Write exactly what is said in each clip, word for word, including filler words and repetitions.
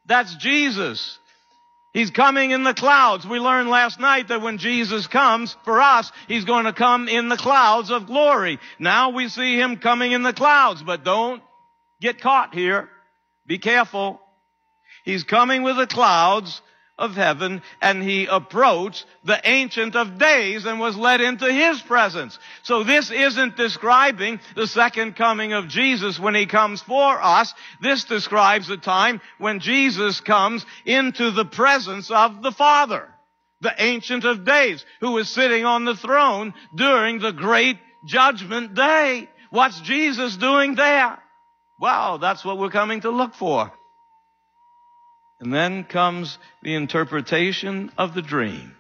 That's Jesus. He's coming in the clouds. We learned last night that when Jesus comes for us, He's going to come in the clouds of glory. Now we see Him coming in the clouds, but don't get caught here. Be careful. He's coming with the clouds of heaven, and He approached the Ancient of Days and was led into His presence. So this isn't describing the second coming of Jesus when He comes for us. This describes the time when Jesus comes into the presence of the Father, the Ancient of Days, who is sitting on the throne during the great judgment day. What's Jesus doing there? Well, that's what we're coming to look for. And then comes the interpretation of the dream.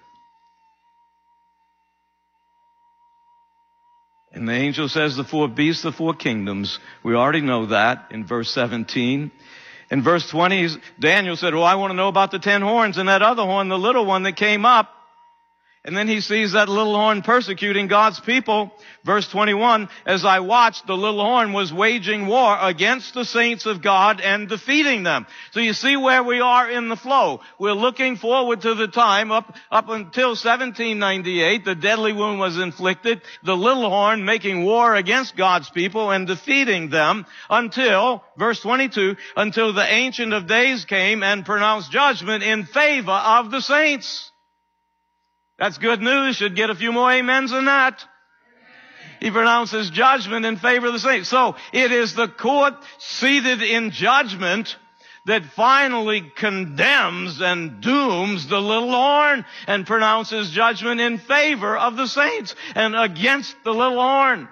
And the angel says the four beasts, the four kingdoms. We already know that in verse seventeen. In verse twenty, Daniel said, well, I want to know about the ten horns and that other horn, the little one that came up. And then he sees that little horn persecuting God's people. Verse twenty-one, as I watched, the little horn was waging war against the saints of God and defeating them. So you see where we are in the flow. We're looking forward to the time up, up until seventeen ninety-eight, the deadly wound was inflicted, the little horn making war against God's people and defeating them until, verse twenty-two, until the Ancient of Days came and pronounced judgment in favor of the saints. That's good news. Should get a few more amens than that. He pronounces judgment in favor of the saints. So it is the court seated in judgment that finally condemns and dooms the little horn and pronounces judgment in favor of the saints and against the little horn.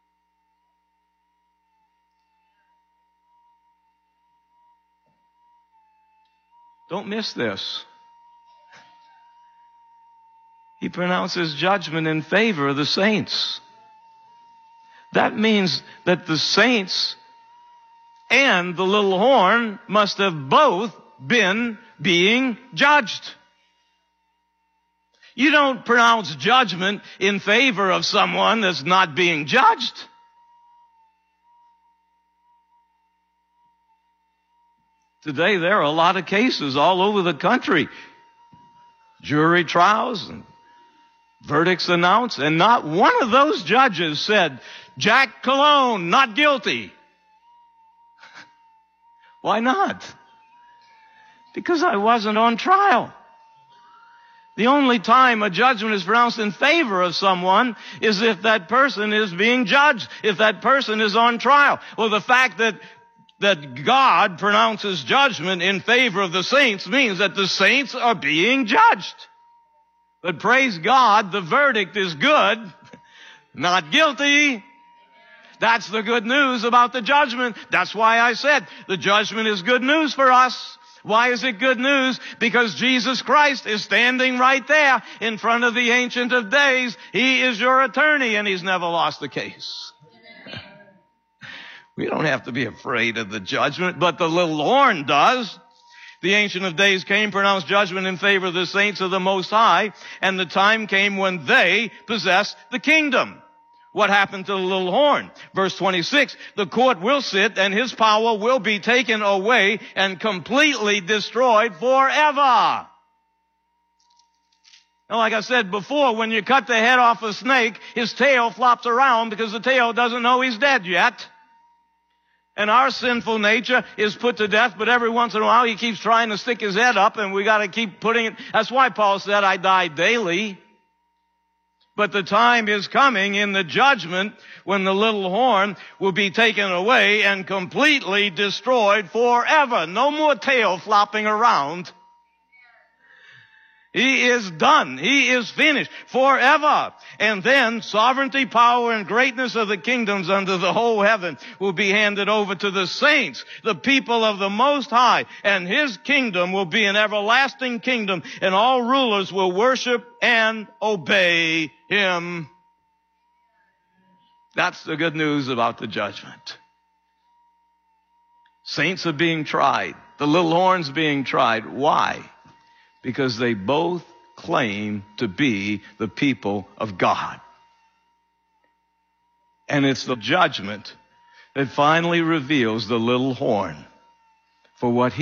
Don't miss this. He pronounces judgment in favor of the saints. That means that the saints and the little horn must have both been being judged. You don't pronounce judgment in favor of someone that's not being judged. Today there are a lot of cases all over the country. Jury trials and verdicts announced, and not one of those judges said, Jack Cologne, not guilty. Why not? Because I wasn't on trial. The only time a judgment is pronounced in favor of someone is if that person is being judged, if that person is on trial. Well, the fact that that God pronounces judgment in favor of the saints means that the saints are being judged. But praise God, the verdict is good, not guilty. That's the good news about the judgment. That's why I said the judgment is good news for us. Why is it good news? Because Jesus Christ is standing right there in front of the Ancient of Days. He is your attorney, and He's never lost a case. We don't have to be afraid of the judgment, but the little horn does. The Ancient of Days came, pronounced judgment in favor of the saints of the Most High, and the time came when they possessed the kingdom. What happened to the little horn? Verse twenty-six, the court will sit and his power will be taken away and completely destroyed forever. Now, like I said before, when you cut the head off a snake, his tail flops around because the tail doesn't know he's dead yet. And our sinful nature is put to death, but every once in a while he keeps trying to stick his head up, and we got to keep putting it. That's why Paul said, I die daily. But the time is coming in the judgment when the little horn will be taken away and completely destroyed forever. No more tail flopping around. He is done. He is finished forever. And then sovereignty, power, and greatness of the kingdoms under the whole heaven will be handed over to the saints, the people of the Most High. And His kingdom will be an everlasting kingdom, and all rulers will worship and obey Him. That's the good news about the judgment. Saints are being tried. The little horn's being tried. Why? Because they both claim to be the people of God. And it's the judgment that finally reveals the little horn for what he